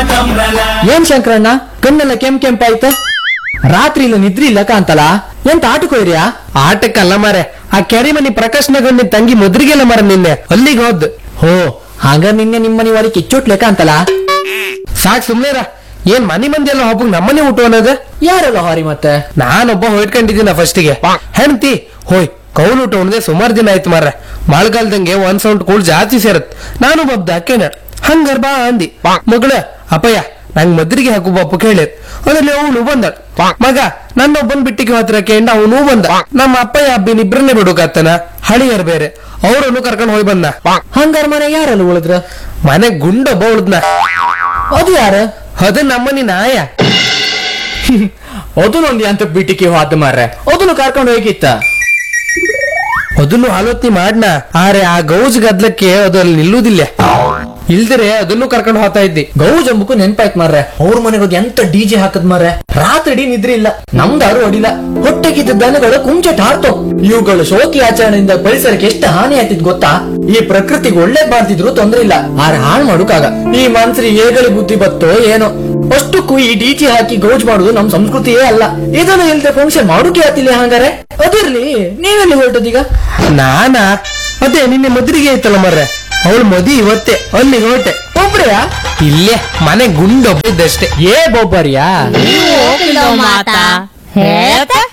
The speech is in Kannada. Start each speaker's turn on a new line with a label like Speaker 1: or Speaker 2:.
Speaker 1: ಏನ್ ಶಂಕರಣ್ಣ ಕಣ್ಣೆಲ್ಲ ಕೆಂಪಾಯ್ತ? ರಾತ್ರಿ ಇಲ್ಲ ನಿದ್ರಿ ಇಲ್ಲ ಕಾಂತಲ್ಲ, ಎಂತ ಆಟಕ್ಕೆ ಹೋಯ್ರಿಯಾ?
Speaker 2: ಆಟಕ್ಕಲ್ಲ ಮಾರೆ, ಆ ಕೆರಿಮನಿ ಪ್ರಕಾಶ್ನಗೊಂಡಿ ತಂಗಿ ಮೊದ್ರಿಗೆಲ್ಲ ಮರ ನಿನ್ನೆ ಅಲ್ಲಿಗೆ ಹೋದ್.
Speaker 1: ಹೋ ಹಾಗ ನಿನ್ನೆ ನಿಮ್ಮನಿ ವಾರಿ ಕಿಚ್ಚೋಟ್ಲೆಕ್ಕ ಅಂತಲ್ಲ.
Speaker 2: ಸಾಕ್ ಸುಮ್ನೇರ, ಏನ್ ಮನಿ ಮಂದಿ ಎಲ್ಲ ಹಬ್ಬಕ್ ನಮ್ಮನೆ ಊಟ ಅನ್ನೋದು?
Speaker 1: ಯಾರೆಲ್ಲ ಹಾರಿ ಮತ್ತೆ?
Speaker 2: ನಾನೊಬ್ಬ ಹೊಯ್ಕೊಂಡಿದ್ದೀನ ಫಸ್ಟಿಗೆ. ಹೆಣ್ತಿ ಹೋಯ್ ಕೌಲ್ ಊಟ ಉಣ್ದೆ ಸುಮಾರು ದಿನ ಆಯ್ತು ಮಾರ್ರೆ. ಮಳೆಗಾಲದಂಗೆ ಒಂದ್ ಸೌಂಡ್ ಕೂಳ್ ಜಾಸ್ತಿ ಸೇರತ್. ನಾನು ಬಬ್ದ ಹಾಕೇನ ಹಂಗಾರ ಬಾ ಅಂದಿ. ಮಗಳ ಅಪ್ಪಯ್ಯ ನಂಗ್ ಮದ್ರಿಗೆ ಹಾಕು ಬಪ್ಪು ಕೇಳಿತ್. ಅದ್ರಲ್ಲಿ ಅವನು ಬಂದ ಮಗ ನನ್ನೊಬ್ಬನ್ ಬಿಟ್ಟಿಗೆ ಹತ್ರ ಕೇಂಡ ಅವನು ಬಂದ. ನಮ್ಮ ಅಪ್ಪಯ್ಯ ಅಬ್ಬಿನ ಇಬ್ರನ್ನೇ ಬಿಡುಕಾತನ, ಹಳಿಯರ್ ಬೇರೆ, ಅವ್ರನ್ನು ಕರ್ಕೊಂಡ್ ಹೋಗಿ ಬಂದ.
Speaker 1: ಹಂಗಾರ ಮನೆ ಯಾರೆಲ್ಲ ಉಳಿದ್ರ?
Speaker 2: ಮನೆ ಗುಂಡೊಬ್ಬ ಉಳಿದ್ನ.
Speaker 1: ಅದು ಯಾರ?
Speaker 2: ಅದು ನಮ್ಮನಿ ನಾಯ.
Speaker 1: ಅದನ್ನೊಂದು ಅಂತ ಬಿಟ್ಟಿಗೆ ಹೋದ ಮಾರ್ರೆ, ಅದನ್ನು ಕರ್ಕೊಂಡು ಹೋಗಿತ್ತ.
Speaker 2: ಅದನ್ನು ಆಲೋಚನೆ ಮಾಡ್ನ, ಆರೆ ಆ ಗೌಜ್ ಗದ್ಲಕ್ಕೆ ಅದು ಅಲ್ಲಿ ನಿಲ್ಲುವುದಿಲ್ಲ. ಇಲ್ದರೆ ಅದನ್ನು ಕರ್ಕೊಂಡು ಹೋಗ್ತಾ ಇದ್ದಿ.
Speaker 1: ಗೌಜ್ ಅಂಬಕು ನೆನ್ಪಾಯ್ತು ಮಾರ್ರೆ, ಅವ್ರ ಮನೆಗೆ ಹೋಗಿ ಎಂತ ಡಿಜೆ ಹಾಕದ್ ಮಾರ್ರೆ. ರಾತ್ರಿ ನಿದ್ರೆ ಇಲ್ಲ, ನಮ್ದಾರು ಅಡಿಲ್ಲ. ಹೊಟ್ಟೆಗಿದ್ದ ದನಗಳು ಕುಂಚಟ ಹಾರ್ತೋ. ಇವುಗಳು ಶೋಕಿ ಆಚರಣೆಯಿಂದ ಪರಿಸರಕ್ಕೆ ಎಷ್ಟು ಹಾನಿ ಆಯ್ತಿದ್ ಗೊತ್ತಾ? ಈ ಪ್ರಕೃತಿಗೆ ಒಳ್ಳೆ ಮಾಡ್ತಿದ್ರು ತೊಂದ್ರೆ ಇಲ್ಲ, ಆರೆ ಹಾಳು ಮಾಡುಕಾಗ ಈ ಮನ್ಸರಿ ಏಗಳಿ ಬುದ್ಧಿ ಬತ್ತೋ ಏನೋ. ಅಷ್ಟಕ್ಕೂ ಈ ಡಿಜೆ ಹಾಕಿ ಗೌಜ್ ಮಾಡುದು ನಮ್ ಸಂಸ್ಕೃತಿಯೇ ಅಲ್ಲ. ಇದನ್ನು ಇಲ್ದೆ ಫಂಕ್ಷನ್ ಮಾಡೋಕೆ ಆತಿಲ್ಲ. ಹಂಗಾರೆ ಅದಿರ್ಲಿ, ನೀವೆಲ್ಲಿ ಹೊರಟದೀಗ?
Speaker 2: ನಾನಾ ಅದೇ ನಿನ್ನೆ ಮದ್ರಿಗೆ ಐತಲ್ಲ ಮರ್ರೆ, ಅವಳು ಮದಿ ಇವತ್ತೇ ಅಲ್ಲಿಗೆ ಹೊರಟೆ.
Speaker 1: ಒಬ್ರೆಯಾ?
Speaker 2: ಇಲ್ಲೇ ಮನೆ ಗುಂಡೊಬ್ಬ ಇದ್ದಷ್ಟೇ.
Speaker 1: ಏ ಬೊಬ್ಬರಿಯಾ?
Speaker 3: ನೀವು ಹೋಗಿಲ್ಲ ಮಾತಾ ಹೇಳ್ತಾ